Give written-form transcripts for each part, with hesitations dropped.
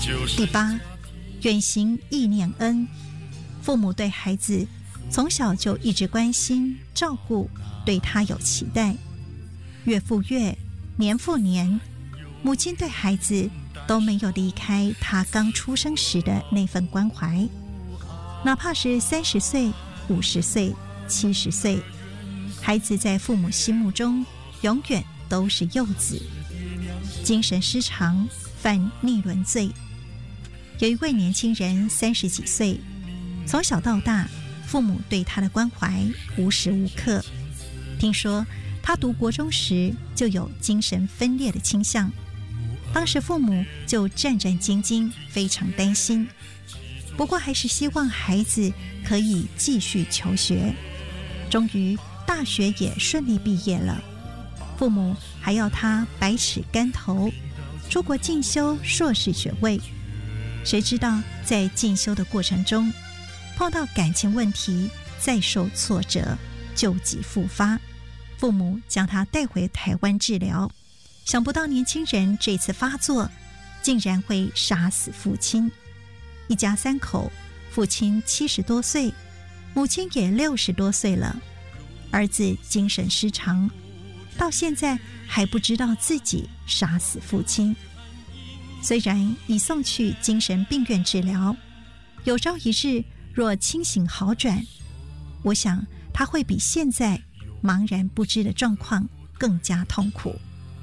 第八，远行意念恩。父母对孩子从小就一直关心照顾，对他有期待，月复月，年复年，母亲对孩子都没有离开他刚出生时的那份关怀，哪怕是30岁、50岁、70岁，孩子在父母心目中永远都是幼子，精神失常，犯逆伦罪。有一位年轻人30几岁，从小到大，父母对他的关怀无时无刻。听说他读国中时就有精神分裂的倾向，当时父母就战战兢兢，非常担心。不过还是希望孩子可以继续求学。终于大学也顺利毕业了，父母还要他百尺竿头，出国进修硕士学位。谁知道在进修的过程中，碰到感情问题，再受挫折，旧疾复发，父母将他带回台湾治疗。想不到年轻人这次发作，竟然会杀死父亲。一家3口，父亲70多岁，母亲也60多岁了，儿子精神失常，到现在还不知道自己杀死父亲。虽然已送去精神病院治疗，有朝一日若清醒好转，我想他会比现在茫然不知的状况更加痛苦。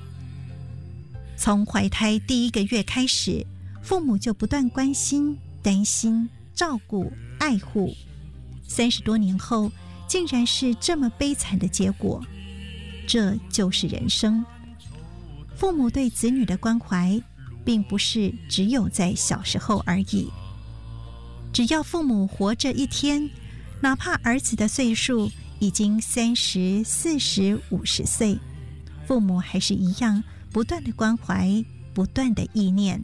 从怀胎第1个月开始，父母就不断关心、担心、照顾、爱护。30多年后，竟然是这么悲惨的结果，这就是人生。父母对子女的关怀，并不是只有在小时候而已。只要父母活着一天，哪怕儿子的岁数已经30、40、50岁，父母还是一样不断的关怀，不断的意念。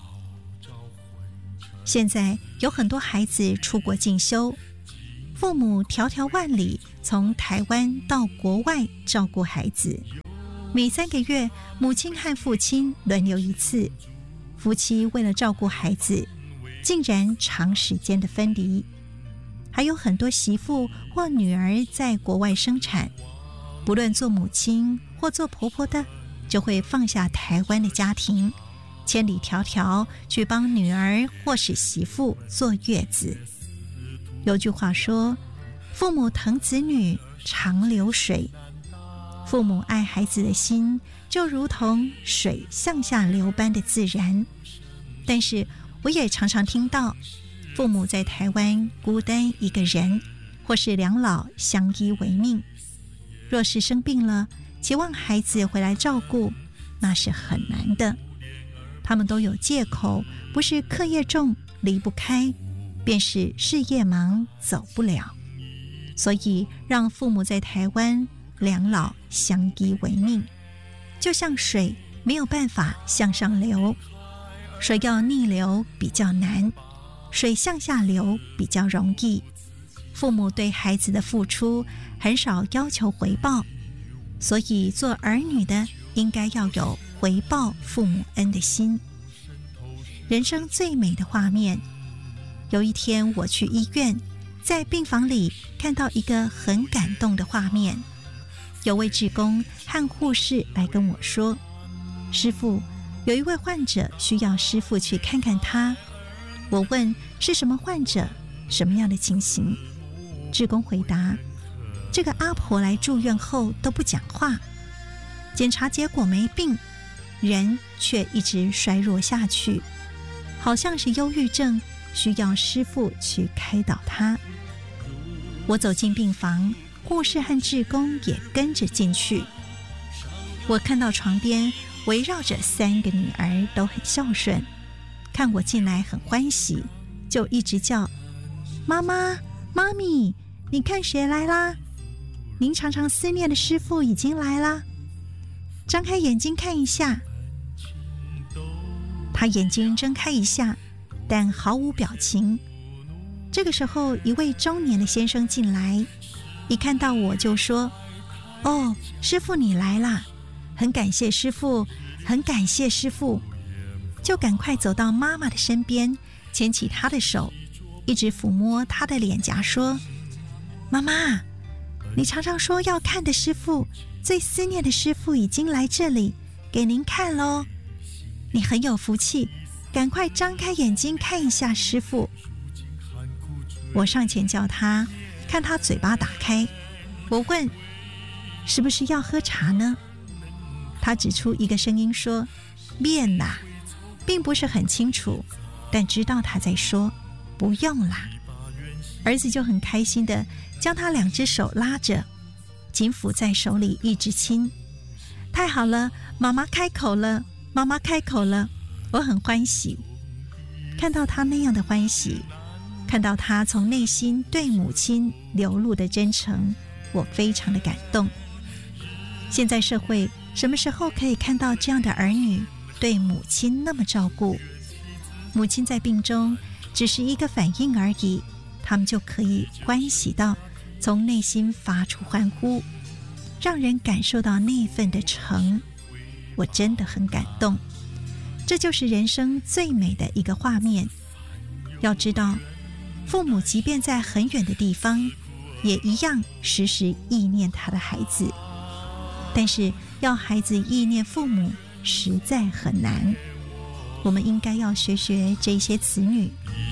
现在有很多孩子出国进修，父母迢迢万里从台湾到国外照顾孩子，每3个月母亲和父亲轮流一次，夫妻为了照顾孩子，竟然长时间的分离。还有很多媳妇或女儿在国外生产，不论做母亲或做婆婆的，就会放下台湾的家庭，千里迢迢去帮女儿或是媳妇坐月子。有句话说，父母疼子女长流水，父母爱孩子的心就如同水向下流般的自然。但是我也常常听到父母在台湾孤单一个人，或是两老相依为命，若是生病了，期望孩子回来照顾，那是很难的。他们都有借口，不是课业重离不开，便是事业忙走不了。所以让父母在台湾两老相依为命，就像水没有办法向上流，水要逆流比较难，水向下流比较容易。父母对孩子的付出很少要求回报，所以做儿女的应该要有回报父母恩的心。人生最美的画面，有一天我去医院，在病房里看到一个很感动的画面。有位志工和护士来跟我说，师父，有一位患者需要师父去看看他。我问是什么患者，什么样的情形？志工回答，这个阿婆来住院后都不讲话，检查结果没病，人却一直衰弱下去，好像是忧郁症，需要师父去开导他。我走进病房，护士和志工也跟着进去。我看到床边围绕着3个女儿，都很孝顺，看我进来很欢喜，就一直叫妈妈妈咪，你看谁来啦？您常常思念的师父已经来啦，张开眼睛看一下。他眼睛睁开一下，但毫无表情。这个时候一位中年的先生进来，一看到我就说，哦，师父你来啦，很感谢师父，很感谢师父。 就赶快走到妈妈的身边，牵起她的手，一直抚摸她的脸颊，说：妈妈，你常常说要看的师父，最思念的师父已经来这里给您看咯。你很有福气，赶快张开眼睛看一下师父。我上前叫他，看他嘴巴打开，我问：是不是要喝茶呢？他指出一个声音说：面啦，并不是很清楚，但知道他在说不用啦。儿子就很开心的将他2只手拉着，紧抚在手里一直亲。太好了，妈妈开口了，妈妈开口了，我很欢喜。看到他那样的欢喜，看到他从内心对母亲流露的真诚，我非常的感动。现在社会什么时候可以看到这样的儿女对母亲那么照顾？母亲在病中只是一个反应而已，他们就可以欢喜到从内心发出欢呼，让人感受到那份的诚。我真的很感动，这就是人生最美的一个画面。要知道，父母即便在很远的地方，也一样时时忆念他的孩子，但是要孩子忆念父母实在很难。我们应该要学学这些子女，